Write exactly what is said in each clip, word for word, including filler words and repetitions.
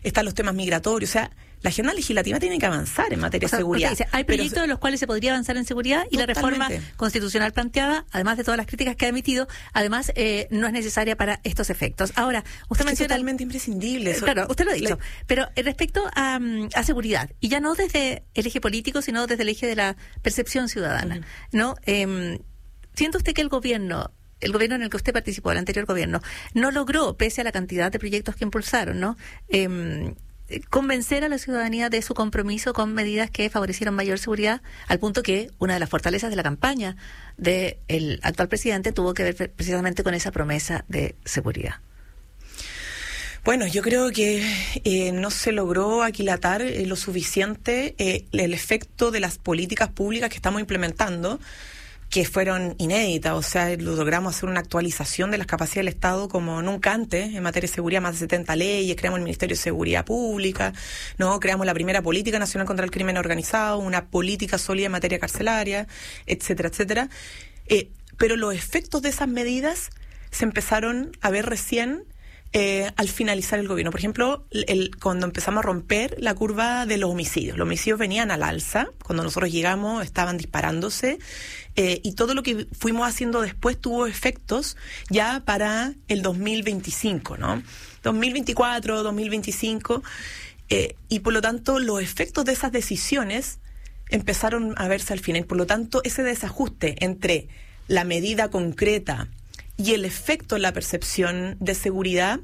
están los temas migratorios, o sea, la agenda legislativa tiene que avanzar en materia o sea, de seguridad. Dice, hay proyectos pero, de los cuales se podría avanzar en seguridad y totalmente. La reforma constitucional planteada, además de todas las críticas que ha emitido, además eh, no es necesaria para estos efectos. Ahora, usted es menciona... Es totalmente imprescindible. Eso, claro, usted lo ha dicho. Le... Pero respecto a, a seguridad, y ya no desde el eje político, sino desde el eje de la percepción ciudadana, uh-huh. ¿no? Eh, ¿Siente usted que el gobierno... el gobierno en el que usted participó, el anterior gobierno, no logró, pese a la cantidad de proyectos que impulsaron, ¿no? Eh, convencer a la ciudadanía de su compromiso con medidas que favorecieron mayor seguridad, al punto que una de las fortalezas de la campaña del actual presidente tuvo que ver precisamente con esa promesa de seguridad? Bueno, yo creo que eh, no se logró aquilatar eh, lo suficiente eh, el efecto de las políticas públicas que estamos implementando, que fueron inéditas, o sea, logramos hacer una actualización de las capacidades del Estado como nunca antes, en materia de seguridad, más de setenta leyes, creamos el Ministerio de Seguridad Pública, ¿no? Creamos la primera Política Nacional contra el Crimen Organizado, una política sólida en materia carcelaria, etcétera, etcétera. Eh, pero los efectos de esas medidas se empezaron a ver recién Eh, al finalizar el gobierno. Por ejemplo, el, cuando empezamos a romper la curva de los homicidios. Los homicidios venían al alza. Cuando nosotros llegamos estaban disparándose eh, y todo lo que fuimos haciendo después tuvo efectos ya para el dos mil veinticinco, ¿no? dos mil veinticuatro, dos mil veinticinco eh, y por lo tanto los efectos de esas decisiones empezaron a verse al final. Por lo tanto, ese desajuste entre la medida concreta y el efecto en la percepción de seguridad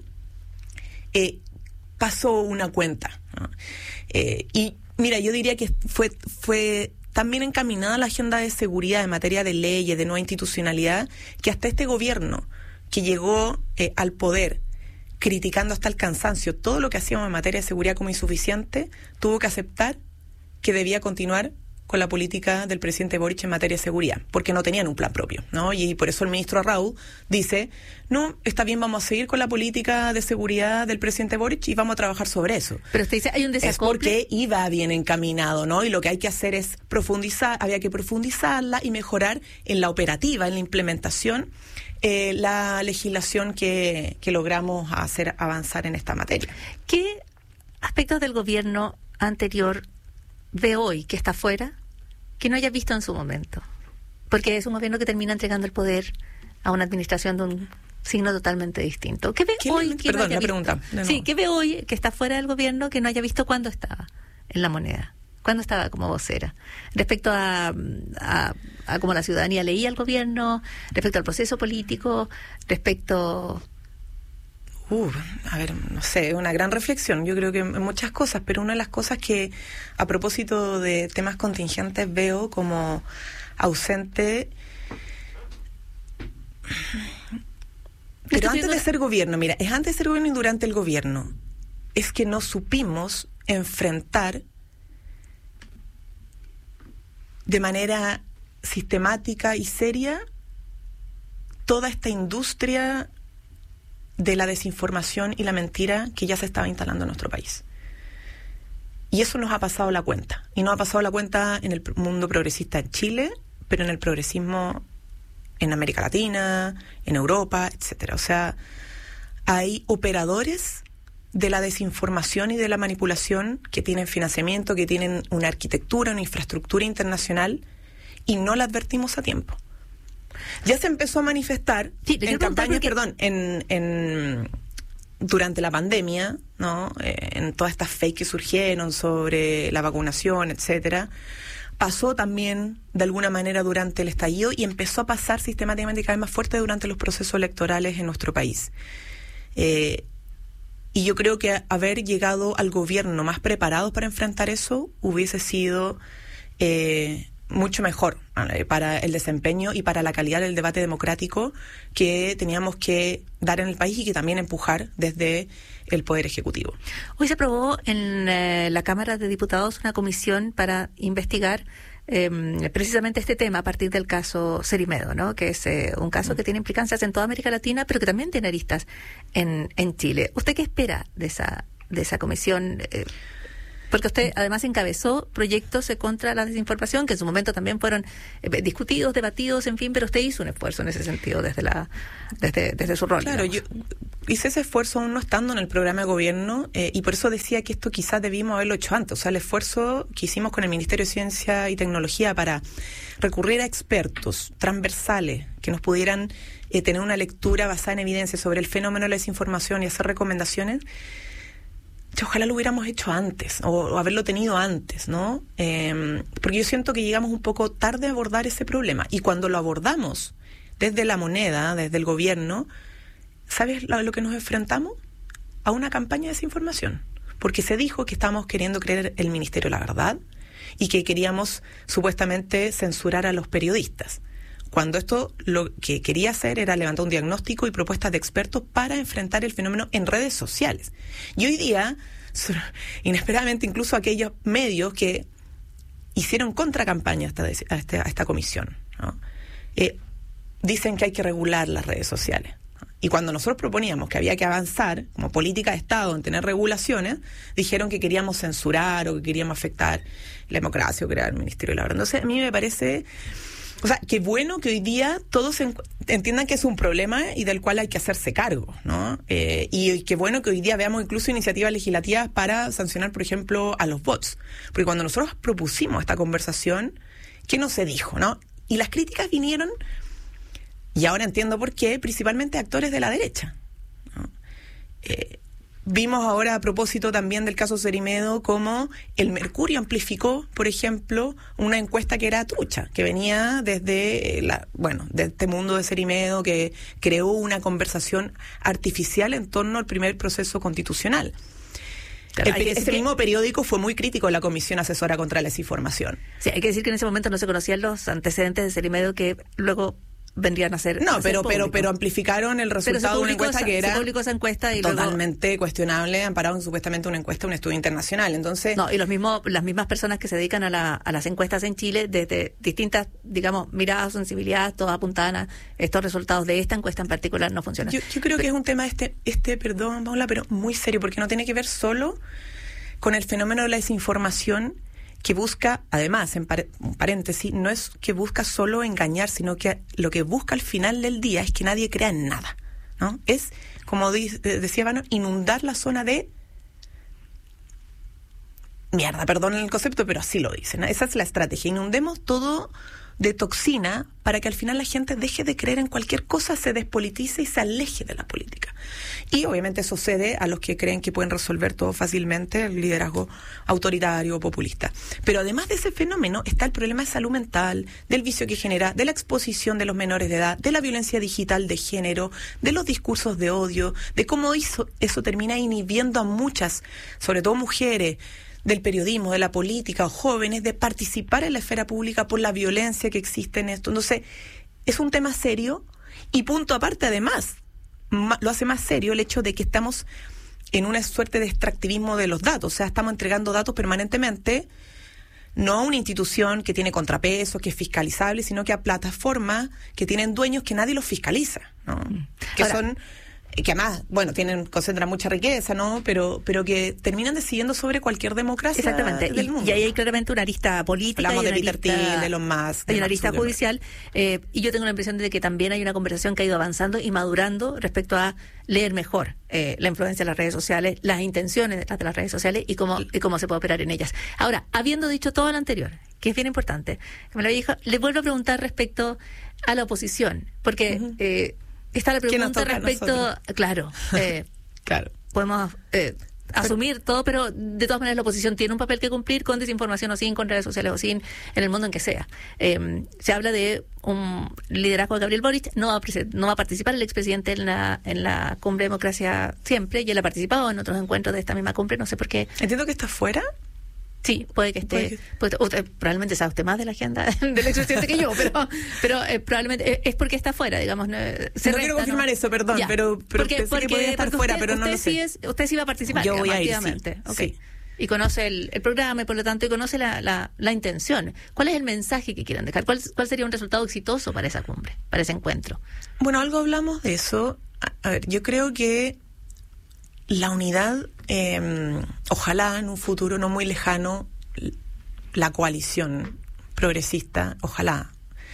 eh, pasó una cuenta, ¿no? Eh, y mira, yo diría que fue fue también encaminada la agenda de seguridad en materia de leyes, de nueva institucionalidad, que hasta este gobierno que llegó eh, al poder criticando hasta el cansancio todo lo que hacíamos en materia de seguridad como insuficiente, tuvo que aceptar que debía continuar con la política del presidente Boric en materia de seguridad, porque no tenían un plan propio, ¿no? Y por eso el ministro Arrau dice, no, está bien, vamos a seguir con la política de seguridad del presidente Boric y vamos a trabajar sobre eso. Pero usted dice, hay un desacople. Es porque iba bien encaminado, ¿no? Y lo que hay que hacer es profundizar, había que profundizarla y mejorar en la operativa, en la implementación, eh, la legislación que, que logramos hacer avanzar en esta materia. ¿Qué aspectos del gobierno anterior ve hoy que está fuera, que no haya visto en su momento? Porque es un gobierno que termina entregando el poder a una administración de un signo totalmente distinto. ¿Qué ve ¿Qué hoy le, que perdón, no haya la pregunta. visto? Sí, ¿qué ve hoy que está fuera del gobierno que no haya visto cuándo estaba en La Moneda? ¿Cuándo estaba como vocera? Respecto a, a, a cómo la ciudadanía leía al gobierno, respecto al proceso político, respecto... Uh, a ver, no sé, una gran reflexión. Yo creo que en muchas cosas, pero una de las cosas que a propósito de temas contingentes veo como ausente. Pero antes de ser gobierno, mira, es antes de ser gobierno y durante el gobierno. Es que no supimos enfrentar de manera sistemática y seria toda esta industria de la desinformación y la mentira que ya se estaba instalando en nuestro país. Y eso nos ha pasado la cuenta. Y nos ha pasado la cuenta en el mundo progresista en Chile, pero en el progresismo en América Latina, en Europa, etcétera. O sea, hay operadores de la desinformación y de la manipulación que tienen financiamiento, que tienen una arquitectura, una infraestructura internacional, y no la advertimos a tiempo. Ya se empezó a manifestar sí, en campañas, porque... perdón, en, en durante la pandemia, ¿no? Eh, en todas estas fake que surgieron sobre la vacunación, etcétera. Pasó también de alguna manera durante el estallido y empezó a pasar sistemáticamente cada vez más fuerte durante los procesos electorales en nuestro país. Eh, y yo creo que haber llegado al gobierno más preparados para enfrentar eso hubiese sido eh, mucho mejor para el desempeño y para la calidad del debate democrático que teníamos que dar en el país y que también empujar desde el Poder Ejecutivo. Hoy se aprobó en eh, la Cámara de Diputados una comisión para investigar eh, precisamente este tema a partir del caso Cerimedo, ¿no? Que es eh, un caso que tiene implicancias en toda América Latina, pero que también tiene aristas en, en Chile. ¿Usted qué espera de esa, de esa comisión? Eh, Porque usted además encabezó proyectos contra la desinformación, que en su momento también fueron eh, discutidos, debatidos, en fin, pero usted hizo un esfuerzo en ese sentido desde la desde, desde su rol. Claro, digamos. Yo hice ese esfuerzo aún no estando en el programa de gobierno, eh, y por eso decía que esto quizás debimos haberlo hecho antes. O sea, el esfuerzo que hicimos con el Ministerio de Ciencia y Tecnología para recurrir a expertos transversales que nos pudieran eh, tener una lectura basada en evidencia sobre el fenómeno de la desinformación y hacer recomendaciones, ojalá lo hubiéramos hecho antes, o, o haberlo tenido antes, ¿no? Eh, porque yo siento que llegamos un poco tarde a abordar ese problema. Y cuando lo abordamos desde la moneda, desde el gobierno, ¿sabes a lo que nos enfrentamos? A una campaña de desinformación. Porque se dijo que estábamos queriendo creer el Ministerio de la Verdad y que queríamos supuestamente censurar a los periodistas. Cuando esto lo que quería hacer era levantar un diagnóstico y propuestas de expertos para enfrentar el fenómeno en redes sociales. Y hoy día, inesperadamente, incluso aquellos medios que hicieron contracampaña a esta, a esta, a esta comisión, ¿no? eh, dicen que hay que regular las redes sociales. Y cuando nosotros proponíamos que había que avanzar como política de Estado en tener regulaciones, dijeron que queríamos censurar o que queríamos afectar la democracia o crear el Ministerio de la Verdad. Entonces, a mí me parece... O sea, qué bueno que hoy día todos entiendan que es un problema y del cual hay que hacerse cargo, ¿no? Eh, y qué bueno que hoy día veamos incluso iniciativas legislativas para sancionar, por ejemplo, a los bots. Porque cuando nosotros propusimos esta conversación, ¿qué no se dijo, no? Y las críticas vinieron, y ahora entiendo por qué, principalmente actores de la derecha, ¿no? Eh, Vimos ahora, a propósito también del caso Cerimedo, cómo el Mercurio amplificó, por ejemplo, una encuesta que era trucha, que venía desde la, bueno, de este mundo de Cerimedo, que creó una conversación artificial en torno al primer proceso constitucional. El, ese mismo que... periódico fue muy crítico de la Comisión Asesora contra la Desinformación. Sí, hay que decir que en ese momento no se conocían los antecedentes de Cerimedo, que luego vendrían a ser no a pero ser pero pero amplificaron el resultado de una encuesta esa, que era se publicó esa encuesta y totalmente luego... cuestionable, amparado en supuestamente una encuesta, un estudio internacional. Entonces no, y los mismos las mismas personas que se dedican a, la, a las encuestas en Chile, desde distintas, digamos, miradas, sensibilidades, todas apuntaban a estos resultados de esta encuesta en particular no funcionan. Yo, yo creo pero, que es un tema este este perdón Paula, pero muy serio, porque no tiene que ver solo con el fenómeno de la desinformación, que busca, además, en par- paréntesis, no es que busca solo engañar, sino que lo que busca al final del día es que nadie crea en nada, ¿no? Es, como di- decía Vano, inundar la zona de mierda, perdón el concepto, pero así lo dicen, ¿no? Esa es la estrategia, inundemos todo de toxina para que al final la gente deje de creer en cualquier cosa, se despolitice y se aleje de la política. Y obviamente eso cede a los que creen que pueden resolver todo fácilmente, el liderazgo autoritario o populista. Pero además de ese fenómeno está el problema de salud mental, del vicio que genera, de la exposición de los menores de edad, de la violencia digital de género, de los discursos de odio, de cómo eso, eso termina inhibiendo a muchas, sobre todo mujeres, del periodismo, de la política o jóvenes, de participar en la esfera pública por la violencia que existe en esto. Entonces, es un tema serio y punto aparte, además, ma- lo hace más serio el hecho de que estamos en una suerte de extractivismo de los datos. O sea, estamos entregando datos permanentemente, no a una institución que tiene contrapesos, que es fiscalizable, sino que a plataformas que tienen dueños que nadie los fiscaliza, ¿no? Mm. Que Ahora, son... que además, bueno, tienen concentran mucha riqueza, ¿no? Pero pero que terminan decidiendo sobre cualquier democracia Exactamente. del y, mundo. Y ahí hay claramente una arista política. Hablamos y de una Peter arista, Thiel, de Elon Musk. Hay una arista judicial. Eh, y yo tengo la impresión de que también hay una conversación que ha ido avanzando y madurando respecto a leer mejor eh, la influencia de las redes sociales, las intenciones detrás de las redes sociales y cómo, y cómo se puede operar en ellas. Ahora, habiendo dicho todo lo anterior, que es bien importante, me lo dijo, le vuelvo a preguntar respecto a la oposición, porque... Uh-huh. eh, está la pregunta respecto, claro, eh, claro, podemos eh, asumir todo, pero de todas maneras la oposición tiene un papel que cumplir con desinformación o sin, con redes sociales o sin, en el mundo en que sea. Eh, se habla de un liderazgo de Gabriel Boric, no va a, no va a participar el expresidente en la en la cumbre de democracia siempre, y él ha participado en otros encuentros de esta misma cumbre, no sé por qué. Entiendo que está fuera. Sí, puede que esté, puede que... Puede, usted, probablemente sabe usted más de la agenda del expresidente que yo, pero pero eh, probablemente es porque está fuera, digamos. No, se no resta, quiero confirmar ¿no? eso, perdón, ya. pero, pero porque, pensé porque, que podía estar fuera, usted, pero no usted lo sé. Sí es, usted sí va a participar, yo voy a ir, activamente. Sí. Okay. Sí. Y conoce el, el programa y por lo tanto y conoce la, la, la intención. ¿Cuál es el mensaje que quieran dejar? ¿Cuál, ¿Cuál sería un resultado exitoso para esa cumbre, para ese encuentro? Bueno, algo hablamos de eso. A, a ver, yo creo que la unidad, eh, ojalá en un futuro no muy lejano, la coalición progresista, ojalá.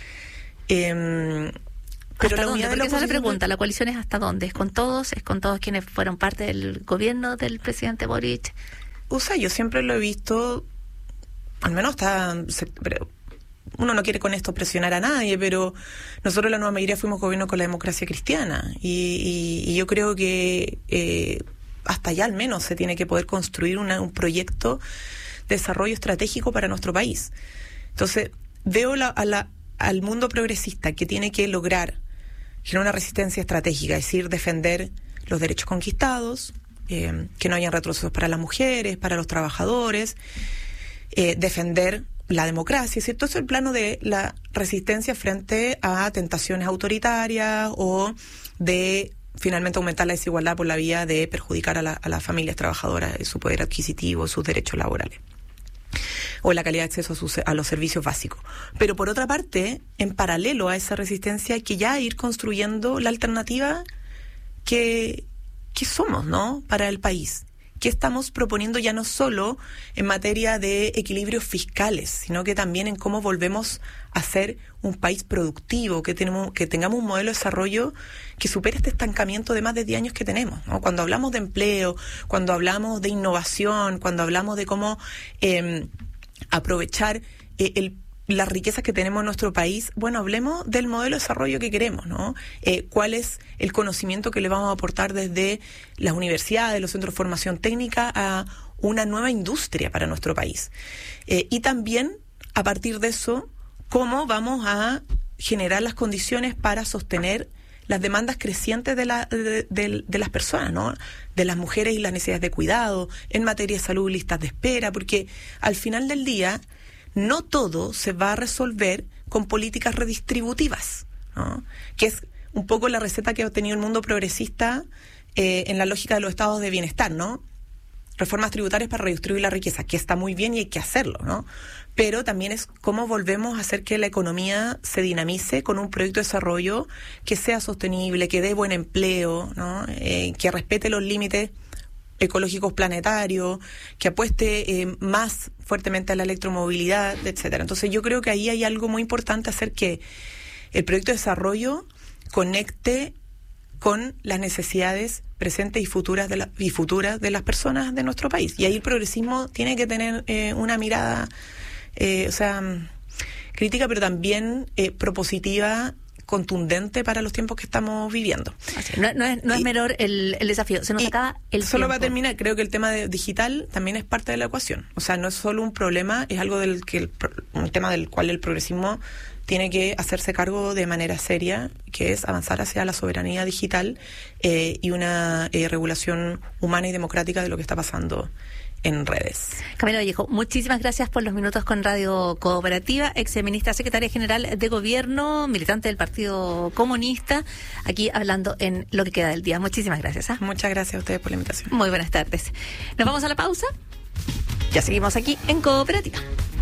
Eh, pero la unidad de la oposición... Esa es la pregunta, ¿la coalición es hasta dónde? ¿Es con todos? ¿Es con todos quienes fueron parte del gobierno del presidente Boric? O sea, yo siempre lo he visto, al menos está... Uno no quiere con esto presionar a nadie, pero nosotros la nueva mayoría fuimos gobierno con la democracia cristiana y, y, y yo creo que eh, hasta allá al menos se tiene que poder construir una, un proyecto de desarrollo estratégico para nuestro país. Entonces, veo la, a la, al mundo progresista que tiene que lograr generar una resistencia estratégica, es decir, defender los derechos conquistados, eh, que no hayan retrocesos para las mujeres, para los trabajadores, eh, defender la democracia, ¿cierto? Eso es el plano de la resistencia frente a tentaciones autoritarias o de finalmente aumentar la desigualdad por la vía de perjudicar a, la, a las familias trabajadoras, su poder adquisitivo, sus derechos laborales o la calidad de acceso a, sus, a los servicios básicos. Pero por otra parte, en paralelo a esa resistencia hay que ya ir construyendo la alternativa que, que somos, ¿no?, para el país. ¿Qué estamos proponiendo ya no solo en materia de equilibrios fiscales, sino que también en cómo volvemos a ser un país productivo, que tenemos, que tengamos un modelo de desarrollo que supere este estancamiento de más de diez años que tenemos, ¿no? Cuando hablamos de empleo, cuando hablamos de innovación, cuando hablamos de cómo eh, aprovechar eh, el las riquezas que tenemos en nuestro país, bueno, hablemos del modelo de desarrollo que queremos, ¿no? Eh, ¿Cuál es el conocimiento que le vamos a aportar desde las universidades, los centros de formación técnica a una nueva industria para nuestro país? Eh, y también, a partir de eso, cómo vamos a generar las condiciones para sostener las demandas crecientes de, la, de, de, de las personas, ¿no? De las mujeres y las necesidades de cuidado, en materia de salud, listas de espera, porque al final del día no todo se va a resolver con políticas redistributivas, ¿no? Que es un poco la receta que ha tenido el mundo progresista eh, en la lógica de los estados de bienestar, ¿no? Reformas tributarias para redistribuir la riqueza, que está muy bien y hay que hacerlo, ¿no? Pero también es cómo volvemos a hacer que la economía se dinamice con un proyecto de desarrollo que sea sostenible, que dé buen empleo, ¿no? Eh, que respete los límites ecológicos planetarios, que apueste eh, más fuertemente a la electromovilidad, etcétera. Entonces yo creo que ahí hay algo muy importante, hacer que el proyecto de desarrollo conecte con las necesidades presentes y futuras de la, y futuras de las personas de nuestro país. Y ahí el progresismo tiene que tener eh, una mirada, eh, o sea, crítica, pero también eh, propositiva, contundente para los tiempos que estamos viviendo. No, no, es, no es menor el, el desafío, se nos acaba el Solo tiempo. para terminar, creo que el tema de digital también es parte de la ecuación. O sea, no es solo un problema, es algo del que el, un tema del cual el progresismo tiene que hacerse cargo de manera seria, que es avanzar hacia la soberanía digital eh, y una eh, regulación humana y democrática de lo que está pasando en redes. Camila Vallejo, muchísimas gracias por los minutos con Radio Cooperativa, ex ministra secretaria general de Gobierno, militante del Partido Comunista, aquí hablando en Lo que queda del día. Muchísimas gracias. ¿eh? Muchas gracias a ustedes por la invitación. Muy buenas tardes. Nos vamos a la pausa. Ya seguimos aquí en Cooperativa.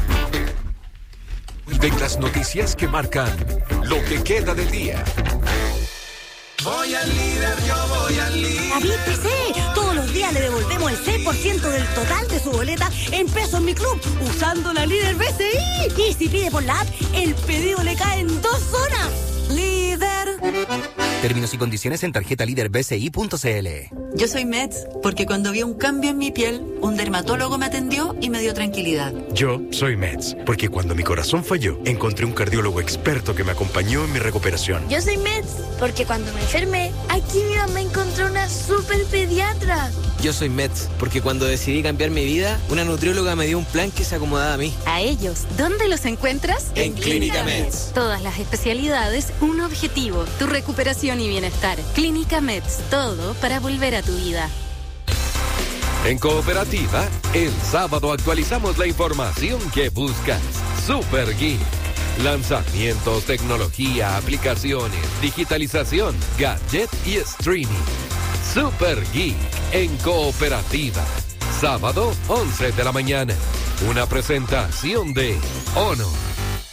De las noticias que marcan lo que queda del día. Voy al líder, yo voy al líder. David P C, todos los días le devolvemos el seis por ciento del total de su boleta en pesos mi club, usando la líder B C I. Y si pide por la app, el pedido le cae en dos horas. Líder. Términos y condiciones en tarjeta líder b c i punto c l. Yo soy Meds porque cuando vi un cambio en mi piel, un dermatólogo me atendió y me dio tranquilidad. Yo soy Meds porque cuando mi corazón falló, encontré un cardiólogo experto que me acompañó en mi recuperación. Yo soy Meds porque cuando me enfermé, aquí mi mamá encontró una super pediatra. Yo soy Meds porque cuando decidí cambiar mi vida, una nutrióloga me dio un plan que se acomodaba a mí. A ellos, ¿dónde los encuentras? En, en Clínica Meds. Todas las especialidades, un objetivo, tu recuperación y bienestar. Clínica Meds, todo para volver a tu vida. En Cooperativa, el sábado actualizamos la información que buscas. Super Geek. Lanzamientos, tecnología, aplicaciones, digitalización, gadget y streaming. Super Geek en Cooperativa. Sábado, once de la mañana. Una presentación de Honor.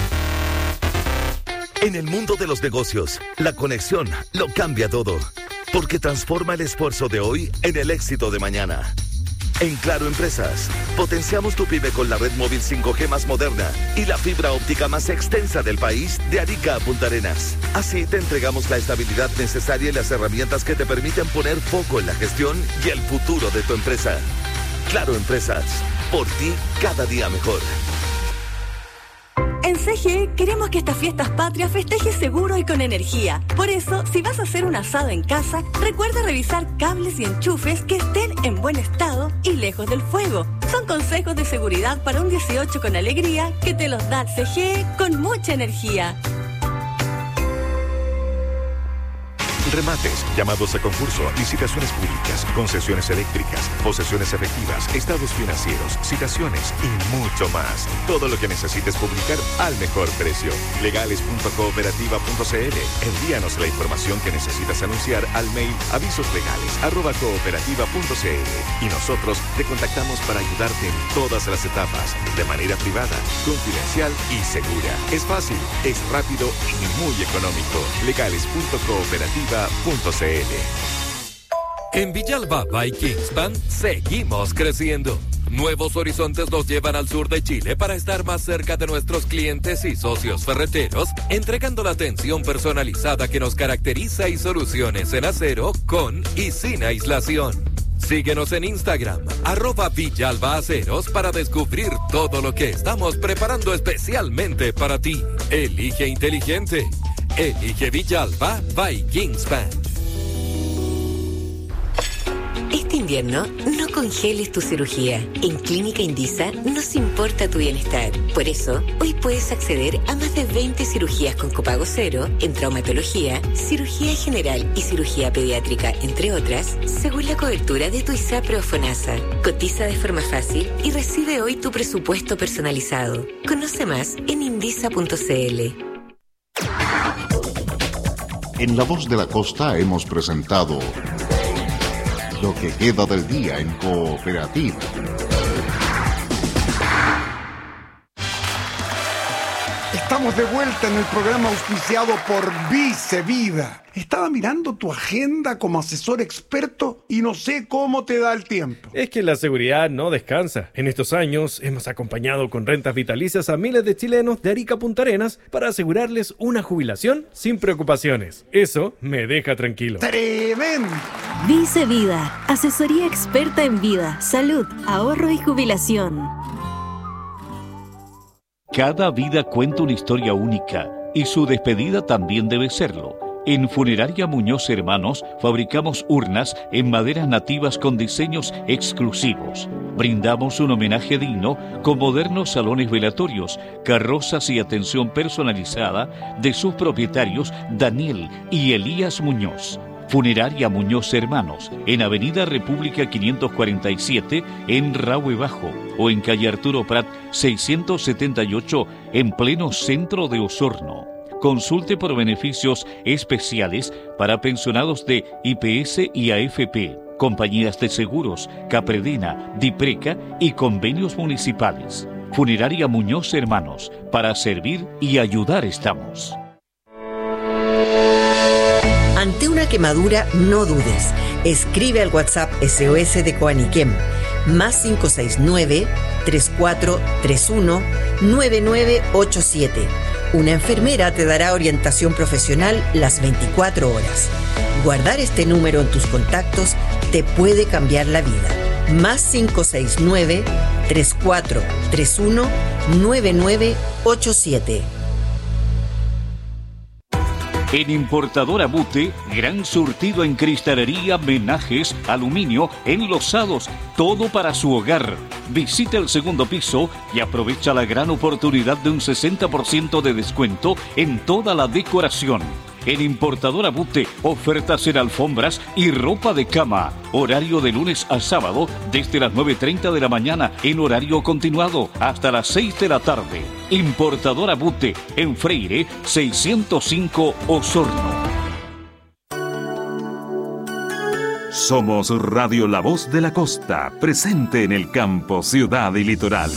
En el mundo de los negocios, la conexión lo cambia todo. porque transforma el esfuerzo de hoy en el éxito de mañana. En Claro Empresas, potenciamos tu pyme con la red móvil cinco G más moderna y la fibra óptica más extensa del país de Arica a Punta Arenas. Así te entregamos la estabilidad necesaria y las herramientas que te permiten poner foco en la gestión y el futuro de tu empresa. Claro Empresas, por ti cada día mejor. En C G E queremos que estas fiestas patrias festejes seguro y con energía. Por eso, si vas a hacer un asado en casa, recuerda revisar cables y enchufes que estén en buen estado y lejos del fuego. Son consejos de seguridad para un dieciocho con alegría que te los da C G E con mucha energía. Remates, llamados a concurso, licitaciones públicas, concesiones eléctricas, posesiones efectivas, estados financieros, citaciones y mucho más. Todo lo que necesites publicar al mejor precio. legales punto cooperativa punto c l. Envíanos la información que necesitas anunciar al mail avisoslegales arroba cooperativa punto c l y nosotros te contactamos para ayudarte en todas las etapas, de manera privada, confidencial y segura. Es fácil, es rápido y muy económico. legales punto cooperativa punto c l. En Villalba by Kingspan seguimos creciendo. Nuevos horizontes nos llevan al sur de Chile para estar más cerca de nuestros clientes y socios ferreteros, entregando la atención personalizada que nos caracteriza y soluciones en acero con y sin aislación. Síguenos en Instagram, arroba Villalba Aceros, para descubrir todo lo que estamos preparando especialmente para ti. Elige inteligente. Elige Villalba by Kingspan. Este invierno, no congeles tu cirugía. En Clínica Indisa nos importa tu bienestar. Por eso, hoy puedes acceder a más de veinte cirugías con copago cero en traumatología, cirugía general y cirugía pediátrica, entre otras, según la cobertura de tu ISAPRE o FONASA. Cotiza de forma fácil y recibe hoy tu presupuesto personalizado. Conoce más en indisa punto c l. En La Voz de la Costa hemos presentado Lo que queda del día en Cooperativa. Estamos de vuelta en el programa auspiciado por Vice Vida. Estaba mirando tu agenda como asesor experto y no sé cómo te da el tiempo. Es que la seguridad no descansa. En estos años hemos acompañado con rentas vitalicias a miles de chilenos de Arica a Punta Arenas para asegurarles una jubilación sin preocupaciones. Eso me deja tranquilo. ¡Tremendo! Vice Vida, asesoría experta en vida, salud, ahorro y jubilación. Cada vida cuenta una historia única y su despedida también debe serlo. En Funeraria Muñoz Hermanos fabricamos urnas en maderas nativas con diseños exclusivos. Brindamos un homenaje digno con modernos salones velatorios, carrozas y atención personalizada de sus propietarios Daniel y Elías Muñoz. Funeraria Muñoz Hermanos, en Avenida República quinientos cuarenta y siete, en Rahue Bajo, o en calle Arturo Prat seiscientos setenta y ocho, en pleno centro de Osorno. Consulte por beneficios especiales para pensionados de I P S y A F P, compañías de seguros, Capredena, Dipreca y convenios municipales. Funeraria Muñoz Hermanos, para servir y ayudar estamos. Ante una quemadura, no dudes. Escribe al WhatsApp S O S de Coaniquem, más cinco seis nueve, tres cuatro tres uno, nueve nueve ocho siete. Una enfermera te dará orientación profesional las veinticuatro horas. Guardar este número en tus contactos te puede cambiar la vida. Más cinco seis nueve, tres cuatro tres uno, nueve nueve ocho siete. En Importadora Bute, gran surtido en cristalería, menajes, aluminio, enlosados, todo para su hogar. Visita el segundo piso y aprovecha la gran oportunidad de un sesenta por ciento de descuento en toda la decoración. En Importadora Bute, ofertas en alfombras y ropa de cama. Horario de lunes a sábado desde las nueve y media de la mañana en horario continuado hasta las seis de la tarde. Importadora Bute, en Freire seiscientos cinco, Osorno. Somos Radio La Voz de la Costa, presente en el campo, ciudad y litoral.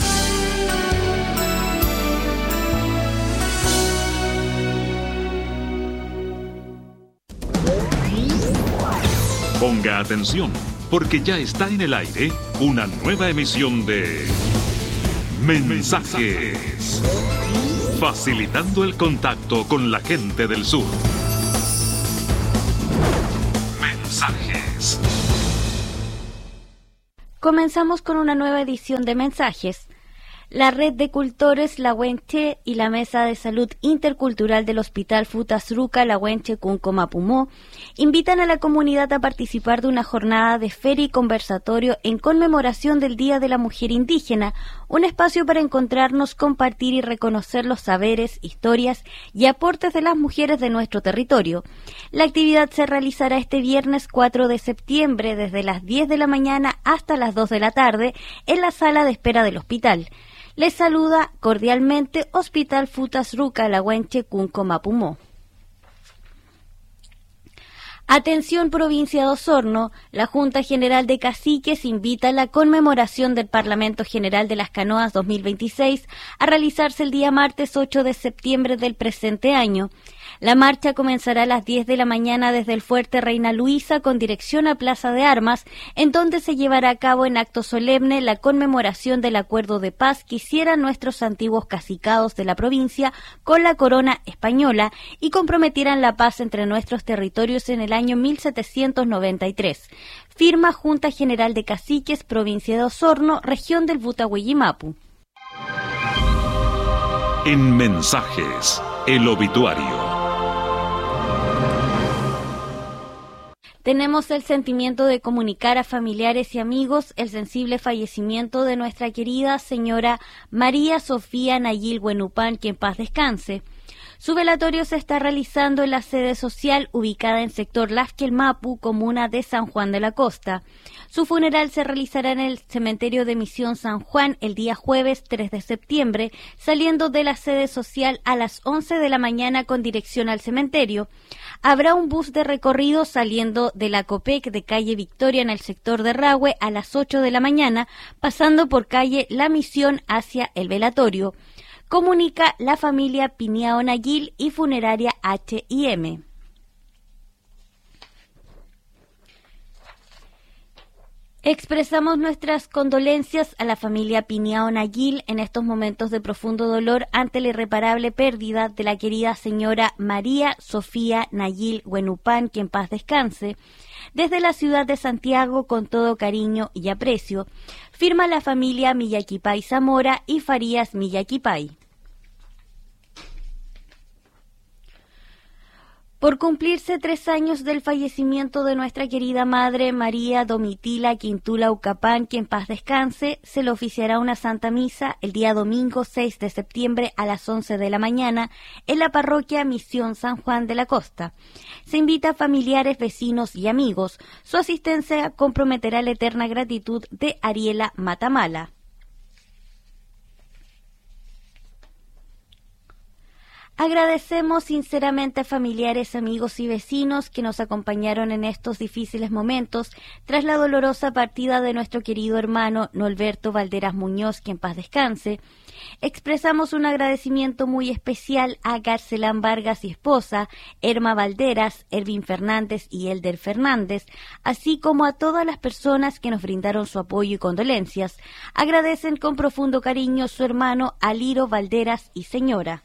Ponga atención, porque ya está en el aire una nueva emisión de Mensajes, facilitando el contacto con la gente del sur. Mensajes. Comenzamos con una nueva edición de Mensajes. La Red de Cultores Lahuenche y la Mesa de Salud Intercultural del Hospital Futasruca Lahuenche Cunco Mapumó invitan a la comunidad a participar de una jornada de feria y conversatorio en conmemoración del Día de la Mujer Indígena, un espacio para encontrarnos, compartir y reconocer los saberes, historias y aportes de las mujeres de nuestro territorio. La actividad se realizará este viernes cuatro de septiembre desde las diez de la mañana hasta las dos de la tarde en la sala de espera del hospital. Les saluda cordialmente Hospital Futasruca Lahuenche Cunco Mapumó. Atención provincia de Osorno, la Junta General de Caciques invita a la conmemoración del Parlamento General de las Canoas dos mil veintiséis a realizarse el día martes ocho de septiembre del presente año. La marcha comenzará a las diez de la mañana desde el Fuerte Reina Luisa con dirección a Plaza de Armas, en donde se llevará a cabo en acto solemne la conmemoración del acuerdo de paz que hicieran nuestros antiguos cacicados de la provincia con la corona española y comprometieran la paz entre nuestros territorios en el año mil setecientos noventa y tres. Firma Junta General de Caciques, provincia de Osorno, región del Butahuillimapu. En Mensajes, el obituario. Tenemos el sentimiento de comunicar a familiares y amigos el sensible fallecimiento de nuestra querida señora María Sofía Nayil Huenupán, que en paz descanse. Su velatorio se está realizando en la sede social ubicada en sector Lasquelmapu, comuna de San Juan de la Costa. Su funeral se realizará en el cementerio de Misión San Juan el día jueves tres de septiembre, saliendo de la sede social a las once de la mañana con dirección al cementerio. Habrá un bus de recorrido saliendo de la Copec de calle Victoria en el sector de Rahue a las ocho de la mañana, pasando por calle La Misión hacia el velatorio. Comunica la familia Piniao Nayil y Funeraria H y M. Expresamos nuestras condolencias a la familia Piniao Nayil en estos momentos de profundo dolor ante la irreparable pérdida de la querida señora María Sofía Nayil Huenupán, que en paz descanse. Desde la ciudad de Santiago, con todo cariño y aprecio, firma la familia Millaquipay Zamora y Farías Millaquipay. Por cumplirse tres años del fallecimiento de nuestra querida madre María Domitila Quintula Ucapán, que en paz descanse, se le oficiará una santa misa el día domingo seis de septiembre a las once de la mañana en la parroquia Misión San Juan de la Costa. Se invita a familiares, vecinos y amigos. Su asistencia comprometerá la eterna gratitud de Ariela Matamala. Agradecemos sinceramente a familiares, amigos y vecinos que nos acompañaron en estos difíciles momentos tras la dolorosa partida de nuestro querido hermano Norberto Valderas Muñoz, que en paz descanse. Expresamos un agradecimiento muy especial a Garcelán Vargas y esposa, Erma Valderas, Ervin Fernández y Elder Fernández, así como a todas las personas que nos brindaron su apoyo y condolencias. Agradecen con profundo cariño su hermano Aliro Valderas y señora.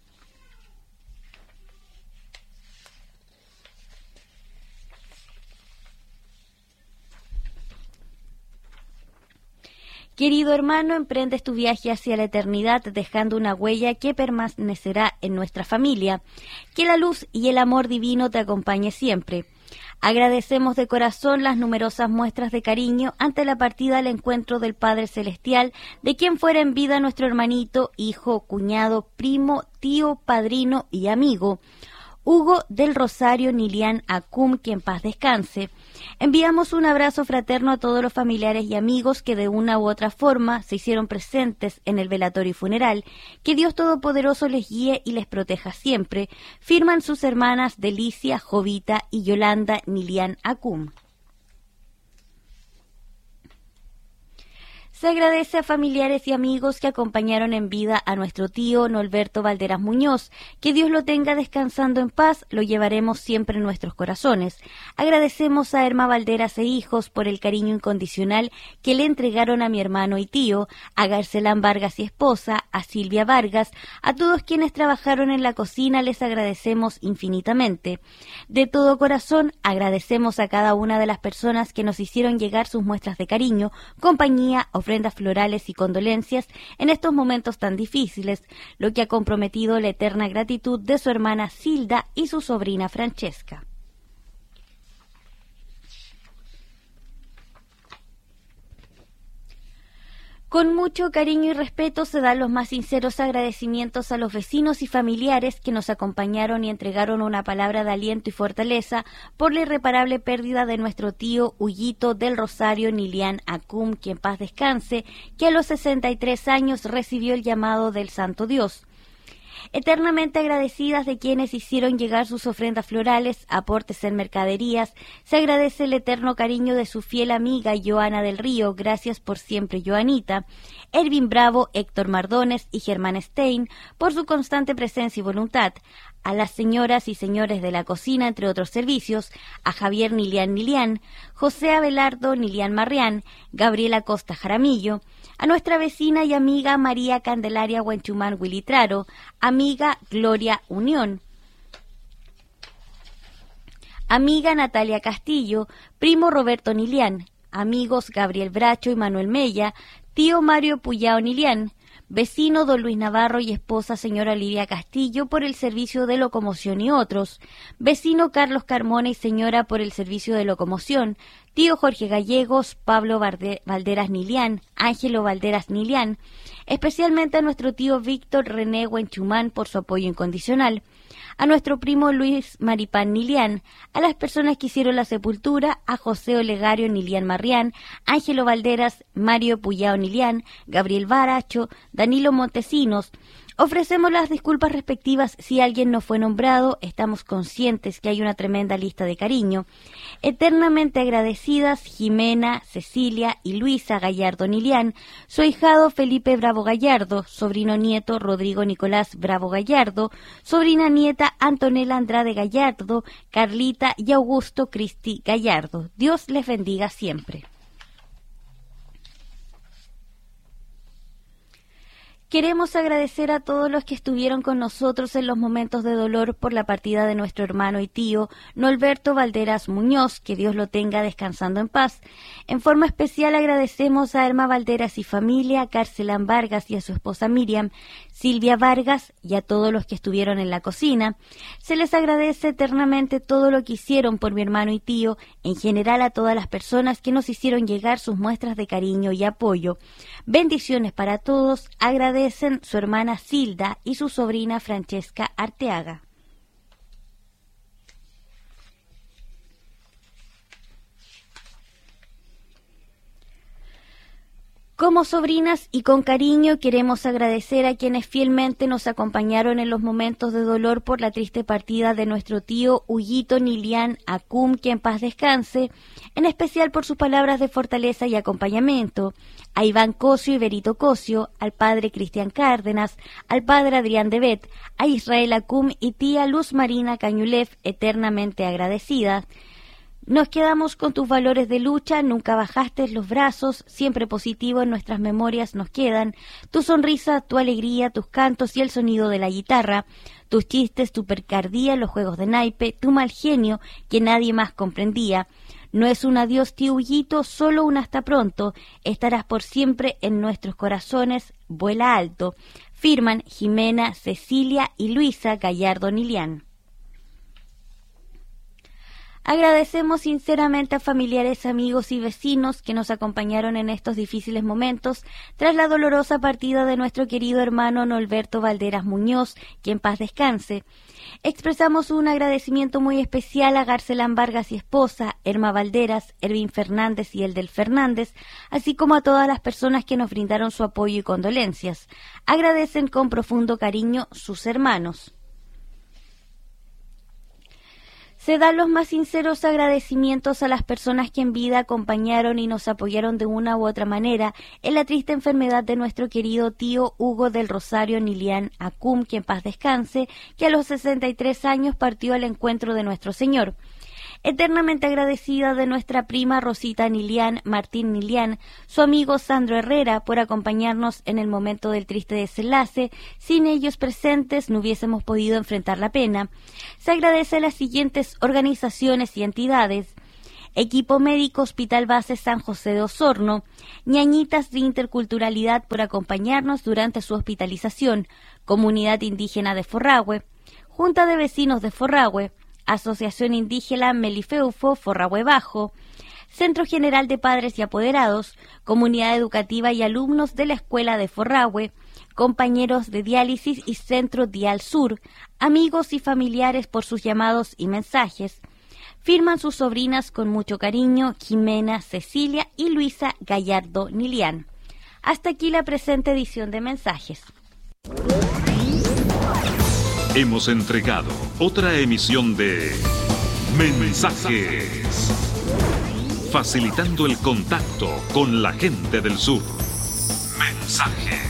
Querido hermano, emprendes tu viaje hacia la eternidad dejando una huella que permanecerá en nuestra familia. Que la luz y el amor divino te acompañe siempre. Agradecemos de corazón las numerosas muestras de cariño ante la partida al encuentro del Padre Celestial, de quien fuera en vida nuestro hermanito, hijo, cuñado, primo, tío, padrino y amigo, Hugo del Rosario Nilian Acum, que en paz descanse. Enviamos un abrazo fraterno a todos los familiares y amigos que de una u otra forma se hicieron presentes en el velatorio y funeral. Que Dios Todopoderoso les guíe y les proteja siempre. Firman sus hermanas Delicia, Jovita y Yolanda Nilian Acum. Se agradece a familiares y amigos que acompañaron en vida a nuestro tío Norberto Valderas Muñoz. Que Dios lo tenga descansando en paz, lo llevaremos siempre en nuestros corazones. Agradecemos a Irma Valderas e hijos por el cariño incondicional que le entregaron a mi hermano y tío, a Garcelán Vargas y esposa, a Silvia Vargas, a todos quienes trabajaron en la cocina les agradecemos infinitamente. De todo corazón agradecemos a cada una de las personas que nos hicieron llegar sus muestras de cariño, compañía, ofrendas florales y condolencias en estos momentos tan difíciles, lo que ha comprometido la eterna gratitud de su hermana Silda y su sobrina Francesca. Con mucho cariño y respeto se dan los más sinceros agradecimientos a los vecinos y familiares que nos acompañaron y entregaron una palabra de aliento y fortaleza por la irreparable pérdida de nuestro tío Huguito del Rosario Nilian Acum, que en paz descanse, que a los sesenta y tres años recibió el llamado del Santo Dios. Eternamente agradecidas de quienes hicieron llegar sus ofrendas florales, aportes en mercaderías, se agradece el eterno cariño de su fiel amiga Joana del Río, gracias por siempre Joanita, Ervin Bravo, Héctor Mardones y Germán Stein por su constante presencia y voluntad, a las señoras y señores de la cocina, entre otros servicios, a Javier Nilian Nilian, José Abelardo Nilian Marrián, Gabriela Costa Jaramillo, a nuestra vecina y amiga María Candelaria Huenchumán Huilitraro, amiga Gloria Unión, amiga Natalia Castillo, primo Roberto Nilian, amigos Gabriel Bracho y Manuel Mella, tío Mario Puyao Nilian, vecino don Luis Navarro y esposa señora Olivia Castillo por el servicio de locomoción y otros, vecino Carlos Carmona y señora por el servicio de locomoción, tío Jorge Gallegos, Pablo Valde- Valderas Nilian, Ángelo Valderas Nilian, especialmente a nuestro tío Víctor René Huenchumán por su apoyo incondicional, a nuestro primo Luis Maripán Nilian, a las personas que hicieron la sepultura, a José Olegario Nilian Marrián, Ángelo Valderas, Mario Puyao Nilian, Gabriel Baracho, Danilo Montesinos. Ofrecemos las disculpas respectivas si alguien no fue nombrado, estamos conscientes que hay una tremenda lista de cariño. Eternamente agradecidas Jimena, Cecilia y Luisa Gallardo Nilian, su ahijado Felipe Bravo Gallardo, sobrino nieto Rodrigo Nicolás Bravo Gallardo, sobrina nieta Antonella Andrade Gallardo, Carlita y Augusto Cristi Gallardo. Dios les bendiga siempre. Queremos agradecer a todos los que estuvieron con nosotros en los momentos de dolor por la partida de nuestro hermano y tío, Norberto Valderas Muñoz, que Dios lo tenga descansando en paz. En forma especial agradecemos a Irma Valderas y familia, a Garcelán Vargas y a su esposa Miriam, Silvia Vargas y a todos los que estuvieron en la cocina. Se les agradece eternamente todo lo que hicieron por mi hermano y tío, en general a todas las personas que nos hicieron llegar sus muestras de cariño y apoyo. Bendiciones para todos, agradecen su hermana Silda y su sobrina Francesca Arteaga. Como sobrinas y con cariño queremos agradecer a quienes fielmente nos acompañaron en los momentos de dolor por la triste partida de nuestro tío Huguito Nilian Acum, que en paz descanse, en especial por sus palabras de fortaleza y acompañamiento, a Iván Cosio y Berito Cosio, al padre Cristian Cárdenas, al padre Adrián Debet, a Israel Acum y tía Luz Marina Cañulef, eternamente agradecidas. Nos quedamos con tus valores de lucha, nunca bajaste los brazos, siempre positivo en nuestras memorias nos quedan, tu sonrisa, tu alegría, tus cantos y el sonido de la guitarra, tus chistes, tu picardía, los juegos de naipe, tu mal genio que nadie más comprendía. No es un adiós, tío Huguito, solo un hasta pronto, estarás por siempre en nuestros corazones, vuela alto. Firman Jimena, Cecilia y Luisa Gallardo Nilian. Agradecemos sinceramente a familiares, amigos y vecinos que nos acompañaron en estos difíciles momentos tras la dolorosa partida de nuestro querido hermano Norberto Valderas Muñoz, que en paz descanse. Expresamos un agradecimiento muy especial a Garcelán Vargas y esposa, Irma Valderas, Ervin Fernández y Eldel Fernández, así como a todas las personas que nos brindaron su apoyo y condolencias. Agradecen con profundo cariño sus hermanos. Se dan los más sinceros agradecimientos a las personas que en vida acompañaron y nos apoyaron de una u otra manera en la triste enfermedad de nuestro querido tío Hugo del Rosario Nilian Acum, que en paz descanse, que a los sesenta y tres años partió al encuentro de nuestro Señor. Eternamente agradecida de nuestra prima Rosita Nilian, Martín Nilian, su amigo Sandro Herrera, por acompañarnos en el momento del triste desenlace. Sin ellos presentes no hubiésemos podido enfrentar la pena. Se agradece a las siguientes organizaciones y entidades: Equipo Médico Hospital Base San José de Osorno, Ñañitas de Interculturalidad por acompañarnos durante su hospitalización, Comunidad Indígena de Forrahue, Junta de Vecinos de Forrahue, Asociación Indígena Melifeufo Forrahue Bajo, Centro General de Padres y Apoderados, Comunidad Educativa y alumnos de la Escuela de Forrahue, compañeros de diálisis y Centro Dial Sur, amigos y familiares por sus llamados y mensajes. Firman sus sobrinas con mucho cariño, Jimena, Cecilia y Luisa Gallardo Nilian. Hasta aquí la presente edición de mensajes. Hemos entregado otra emisión de Mensajes, facilitando el contacto con la gente del sur. Mensajes.